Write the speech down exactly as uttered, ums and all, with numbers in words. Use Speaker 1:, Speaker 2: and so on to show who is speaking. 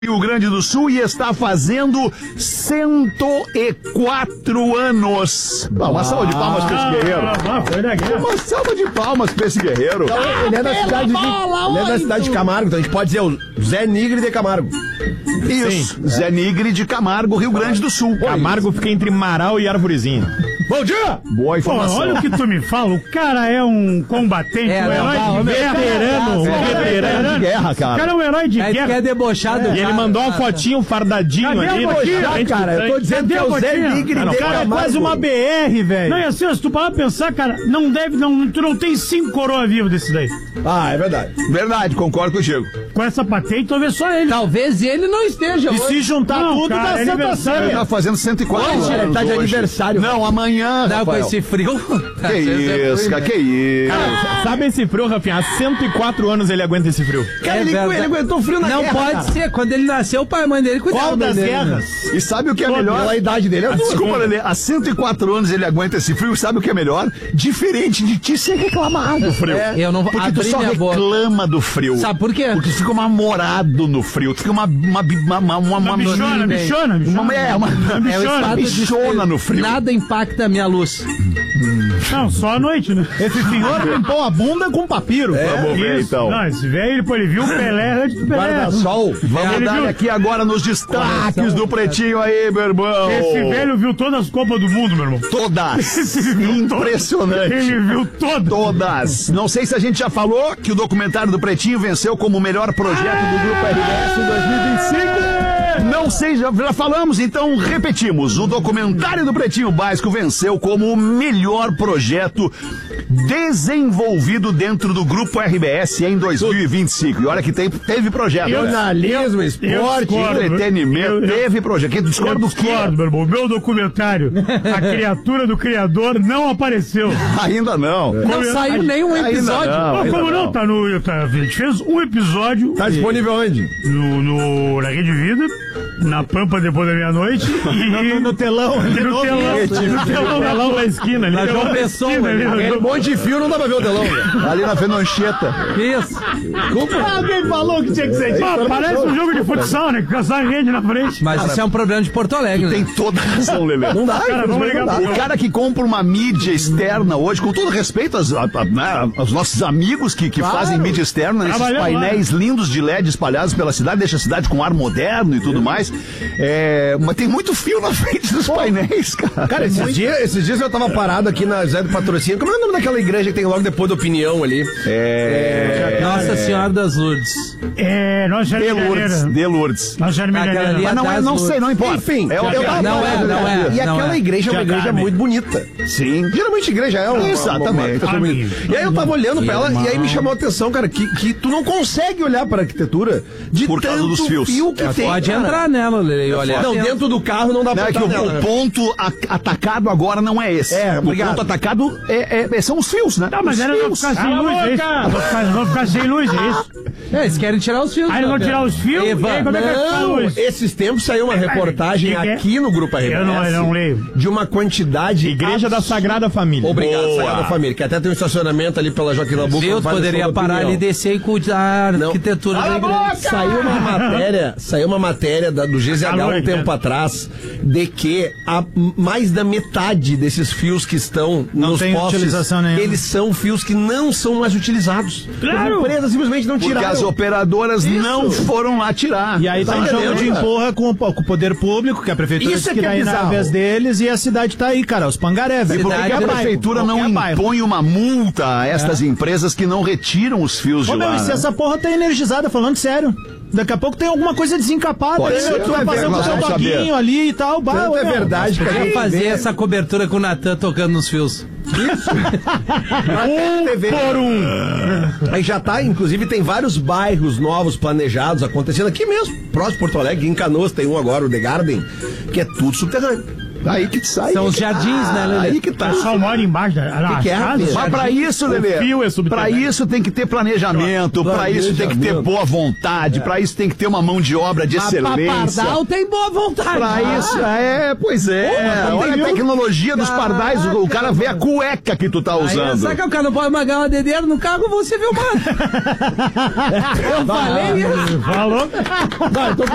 Speaker 1: Rio Grande do Sul e está fazendo cento e quatro anos. Uma salva de palmas para esse guerreiro. Uma salva de palmas para esse guerreiro.
Speaker 2: Então, ele é da cidade de, ele é da cidade de Camargo, então a gente pode dizer o Zé Nigre de Camargo.
Speaker 1: Isso, Sim. Zé Nigre de Camargo, Rio Grande do Sul.
Speaker 3: Camargo fica entre Marau e Arvorezinha.
Speaker 2: Bom dia!
Speaker 1: Boa informação.
Speaker 4: Pô, olha o que tu me fala, o cara é um combatente,
Speaker 5: é,
Speaker 4: um herói
Speaker 5: não,
Speaker 4: de guerra.
Speaker 3: Veterano,
Speaker 4: Um
Speaker 3: veterano
Speaker 4: de guerra, cara. O cara é um herói de
Speaker 5: é
Speaker 4: guerra.
Speaker 5: Que é debochado.
Speaker 3: E ele mandou uma fotinho fardadinho
Speaker 4: Cadê
Speaker 3: ali.
Speaker 4: a botinha,
Speaker 3: Naquele,
Speaker 2: cara? Eu tô dizendo que é o Zé Nigre de
Speaker 3: O cara é quase uma B R, velho.
Speaker 4: Não, e assim, se tu parar pra pensar, cara, não deve, não, tu não tem cinco coroas vivos desse daí.
Speaker 2: Ah, é verdade.
Speaker 1: Verdade, concordo contigo.
Speaker 4: Com essa patente, talvez só ele.
Speaker 5: Talvez ele não esteja.
Speaker 3: E se juntar
Speaker 4: Não,
Speaker 3: tudo,
Speaker 4: cara,
Speaker 3: dá
Speaker 4: é
Speaker 3: Santa
Speaker 4: aniversário.
Speaker 1: Ele tá fazendo cento e quatro
Speaker 2: Hoje,
Speaker 1: anos.
Speaker 2: ele tá de
Speaker 1: hoje.
Speaker 2: aniversário.
Speaker 1: Não, amanhã,
Speaker 5: Não, com
Speaker 1: Rafael.
Speaker 5: esse frio.
Speaker 1: Que isso, cara, que isso.
Speaker 3: Cara, sabe esse frio, Rafinha? Há cento e quatro anos ele aguenta esse frio.
Speaker 2: Cara,
Speaker 5: É
Speaker 2: ele,
Speaker 5: verdade.
Speaker 2: ele aguentou frio na
Speaker 5: Não
Speaker 2: guerra,
Speaker 5: pode
Speaker 2: cara.
Speaker 5: ser. Quando ele nasceu, o pai e a mãe dele cuidavam
Speaker 3: Qual das
Speaker 5: dele.
Speaker 3: guerras?
Speaker 1: E sabe o que é melhor?
Speaker 2: Pela idade dele, é
Speaker 1: Ah,
Speaker 2: duas.
Speaker 1: Desculpa, Lelê, há cento e quatro anos ele aguenta esse frio, sabe o que é melhor? Diferente de ti ser reclamado do frio.
Speaker 5: É, eu não vou
Speaker 1: Porque tu
Speaker 5: abrir
Speaker 1: só
Speaker 5: minha boca.
Speaker 1: reclama do frio.
Speaker 5: Sabe por quê?
Speaker 1: Porque tu fica namorado no frio, tu fica uma... uma, uma, uma, uma,
Speaker 4: Uma bichona, bichona, bichona.
Speaker 1: uma, é, uma,
Speaker 5: É o estado de
Speaker 1: bichona no frio.
Speaker 5: Nada impacta a minha luz.
Speaker 4: Não, só à noite, né?
Speaker 3: Esse senhor limpou a bunda com papiro.
Speaker 1: Vamos ver
Speaker 4: Isso.
Speaker 1: então.
Speaker 4: Não, esse velho, ele, pô, ele viu o Pelé antes do Pelé.
Speaker 2: Guarda-sol.
Speaker 1: Vamos
Speaker 4: Ele
Speaker 1: dar
Speaker 4: viu-
Speaker 1: aqui agora nos destaques do Pretinho aí, meu irmão.
Speaker 4: Esse velho viu todas as Copas do Mundo, meu irmão.
Speaker 1: Todas.
Speaker 4: viu
Speaker 1: Impressionante.
Speaker 4: Ele viu todas.
Speaker 1: Todas. Não sei se a gente já falou que o documentário do Pretinho venceu como o melhor projeto do Grupo R B S em dois mil e vinte e cinco. Não sei, já, já falamos, então repetimos. O documentário do Pretinho Básico venceu como o melhor projeto desenvolvido dentro do Grupo R B S em dois mil e vinte e cinco. E olha que tem, teve projeto.
Speaker 4: Eu-
Speaker 1: né?
Speaker 2: Jornalismo,
Speaker 4: Eu
Speaker 2: esporte,
Speaker 4: discordo.
Speaker 1: Entretenimento,
Speaker 4: Eu- eu-
Speaker 1: teve projeto. Quem tu discorda
Speaker 4: Eu
Speaker 1: do quê?
Speaker 4: discordo, meu irmão. O meu documentário, a criatura do criador, não apareceu.
Speaker 1: Ainda não.
Speaker 5: Não saiu nenhum
Speaker 1: Ainda
Speaker 5: episódio.
Speaker 1: não.
Speaker 4: Pô,
Speaker 1: ainda
Speaker 4: como não?
Speaker 1: não.
Speaker 4: Tá no. Tá, a gente fez um episódio
Speaker 2: Tá disponível onde?
Speaker 4: no, no, na Rede Vida, na Pampa depois da meia-noite e
Speaker 3: No telão.
Speaker 4: e no telão. No telão, na telão da esquina ali.
Speaker 5: Na
Speaker 4: telão
Speaker 5: João
Speaker 4: da
Speaker 5: Pessoa,
Speaker 4: esquina ali,
Speaker 5: ali.
Speaker 4: na
Speaker 2: Aquele
Speaker 4: João-
Speaker 2: monte de fio não dá pra ver o telão.
Speaker 1: Ali na Fenoncheta.
Speaker 5: Isso.
Speaker 3: Alguém falou que tinha que ser
Speaker 4: Pô, parece um jogo de futsal, né? Com essa rede na frente.
Speaker 5: Mas isso é um problema de Porto Alegre, né?
Speaker 1: Tem toda a razão, Lelê.
Speaker 2: Não dá,
Speaker 4: Cara, vamos ligar
Speaker 2: não dá.
Speaker 4: pro-
Speaker 1: O cara que compra uma mídia externa hoje, com todo respeito aos, a- a- né, aos nossos amigos que, que
Speaker 2: Claro.
Speaker 1: fazem mídia externa, nesses
Speaker 4: Trabalhando
Speaker 1: painéis lindos de L E D espalhados pela cidade, deixa a cidade com ar moderno e tudo mais. É, mas tem muito fio na frente dos painéis, cara.
Speaker 2: Cara, esses dias, esses dias eu tava parado aqui na Zé do Patrocínio. Como é o nome daquela igreja que tem logo depois da Opinião ali?
Speaker 1: É.
Speaker 5: Nossa Senhora das Lourdes.
Speaker 4: É, nós já
Speaker 1: De Lourdes, de Lourdes.
Speaker 4: Nós já
Speaker 5: Aquela ali
Speaker 1: Mas não é,
Speaker 5: das
Speaker 1: não sei, não importa.
Speaker 2: Enfim,
Speaker 1: é,
Speaker 2: eu
Speaker 1: é,
Speaker 2: tava
Speaker 5: não é,
Speaker 2: parado,
Speaker 5: não
Speaker 2: cara.
Speaker 5: é,
Speaker 2: E
Speaker 5: não
Speaker 2: aquela
Speaker 5: é.
Speaker 2: igreja é uma
Speaker 4: Já
Speaker 2: igreja
Speaker 4: cabe.
Speaker 2: muito bonita.
Speaker 1: Sim.
Speaker 2: Geralmente a igreja é uma,
Speaker 1: Exatamente.
Speaker 2: uma- uma- uma- E aí eu tava olhando pra ela e aí me chamou a atenção, cara, que, que tu não consegue olhar pra arquitetura de
Speaker 1: Por causa
Speaker 2: tanto
Speaker 1: dos fios.
Speaker 2: fio que tem.
Speaker 5: Pode
Speaker 2: cara.
Speaker 5: entrar nela, Lele, e olhar.
Speaker 2: Não, dentro do carro não dá
Speaker 1: Não,
Speaker 2: pra
Speaker 1: é que
Speaker 2: entrar
Speaker 1: o,
Speaker 2: nela,
Speaker 1: o
Speaker 2: né?
Speaker 1: ponto a- atacado agora não é esse.
Speaker 2: É,
Speaker 1: o
Speaker 2: obrigado.
Speaker 1: ponto atacado é, é- são os fios, né?
Speaker 4: Tá, mas
Speaker 1: os
Speaker 4: eles vão
Speaker 1: fios.
Speaker 4: ficar sem
Speaker 3: Cala a
Speaker 4: luz, é isso?
Speaker 3: boca!
Speaker 4: Vão ficar- Vão ficar sem luz, é isso?
Speaker 5: É, eles querem tirar os fios.
Speaker 4: Aí eles vão
Speaker 5: né,
Speaker 4: tirar os fios,
Speaker 5: Eva,
Speaker 4: e aí como é que vai ficar a
Speaker 2: Não,
Speaker 4: luz?
Speaker 2: esses tempos saiu uma reportagem
Speaker 4: que que é?
Speaker 2: aqui no Grupo R B S.
Speaker 4: Eu não- eu não leio.
Speaker 2: De uma quantidade.
Speaker 3: Igreja da
Speaker 2: abs-
Speaker 3: Sagrada Família.
Speaker 2: Obrigado,
Speaker 1: Boa.
Speaker 2: Sagrada Família. Que até tem um estacionamento ali pela Joaquim Nabuco.
Speaker 5: Deus
Speaker 2: faz a
Speaker 5: poderia
Speaker 2: sua
Speaker 5: parar
Speaker 2: opinião.
Speaker 5: ali, descer e cuidar da
Speaker 2: Não.
Speaker 5: arquitetura da igreja.
Speaker 2: Saiu uma matéria, saiu uma matéria da- do G Z H
Speaker 4: Alô,
Speaker 2: um tempo
Speaker 4: né?
Speaker 2: atrás de que a, mais da metade desses fios que estão
Speaker 3: Não
Speaker 2: nos
Speaker 3: tem
Speaker 2: postes,
Speaker 3: utilização nenhuma.
Speaker 2: eles são fios que não são mais utilizados.
Speaker 4: Claro.
Speaker 2: As empresas simplesmente não
Speaker 1: Porque
Speaker 2: tiraram.
Speaker 1: as operadoras
Speaker 2: Isso.
Speaker 1: não foram lá tirar.
Speaker 3: E aí
Speaker 2: Tá
Speaker 3: tem jogo
Speaker 2: entendendo,
Speaker 3: de
Speaker 2: cara?
Speaker 3: empurra com, o- com o poder público, que a prefeitura
Speaker 2: Isso
Speaker 3: disse
Speaker 2: é
Speaker 3: que
Speaker 2: que é
Speaker 3: daí na
Speaker 2: bizarro.
Speaker 3: vez deles, e a cidade tá aí, cara, os pangaré,
Speaker 1: E
Speaker 3: velho.
Speaker 1: por que que a
Speaker 5: Cidade,
Speaker 1: prefeitura não
Speaker 3: qualquer bairro.
Speaker 1: impõe uma multa a estas empresas que não retiram os fios de
Speaker 3: Ô, meu,
Speaker 1: lá?
Speaker 3: e se
Speaker 1: né?
Speaker 3: essa porra tá energizada, falando sério? Daqui a pouco tem alguma coisa desencapada.
Speaker 1: Pode
Speaker 3: aí,
Speaker 1: ser,
Speaker 3: meu, tu vai
Speaker 1: vai ver,
Speaker 3: fazendo o
Speaker 1: nós
Speaker 3: seu
Speaker 1: vamos saber.
Speaker 3: doguinho ali e tal. Bah,
Speaker 2: Tanto
Speaker 3: ô,
Speaker 2: é
Speaker 3: meu.
Speaker 2: verdade que a
Speaker 5: Vamos
Speaker 2: gente
Speaker 5: fazer
Speaker 2: vê-
Speaker 5: essa cobertura com o Natan tocando nos fios.
Speaker 2: Um T V.
Speaker 4: Por um.
Speaker 2: Aí já tá, inclusive tem vários bairros novos planejados acontecendo aqui mesmo, próximo de Porto Alegre, em Canoas tem um agora, o The Garden, que é tudo subterrâneo.
Speaker 1: Aí que sai.
Speaker 5: São
Speaker 1: aí
Speaker 5: os
Speaker 1: que
Speaker 5: jardins,
Speaker 1: tá,
Speaker 5: né, Lelê?
Speaker 1: Aí que
Speaker 4: O
Speaker 1: tá.
Speaker 4: pessoal mora embaixo da na
Speaker 2: Que que é,
Speaker 4: casa.
Speaker 2: Pedro?
Speaker 1: Mas pra isso, Lelê,
Speaker 4: fio é
Speaker 1: pra
Speaker 4: subterrâneo.
Speaker 1: isso tem que ter planejamento, pra isso tem que ter
Speaker 2: Planejamento.
Speaker 1: boa vontade, pra isso tem que ter uma mão de obra de
Speaker 5: A
Speaker 1: excelência.
Speaker 5: Papardal tem boa vontade.
Speaker 1: Pra
Speaker 5: Ah,
Speaker 1: isso, é, pois é. Olha a tecnologia dos pardais, o cara vê a cueca que tu tá
Speaker 5: Aí,
Speaker 1: usando.
Speaker 5: sabe que o cara não pode magar uma dedeira no carro, você viu, mano? Eu falei isso.
Speaker 4: Falou?
Speaker 2: Não, então